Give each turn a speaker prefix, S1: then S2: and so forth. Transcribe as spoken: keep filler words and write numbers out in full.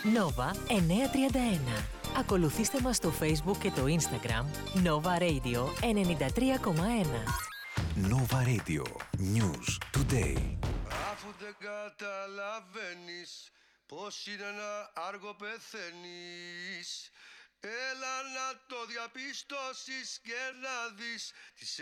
S1: Nova εννιακόσια τριάντα ένα. Ακολουθήστε μας στο Facebook και το Instagram Nova Radio ενενήντα τρία κόμμα ένα.
S2: Nova Radio News Today.
S3: Αφού δεν καταλαβαίνεις πως είναι ένα άργο πεθαίνεις, έλα να το διαπιστώσεις και να δεις τις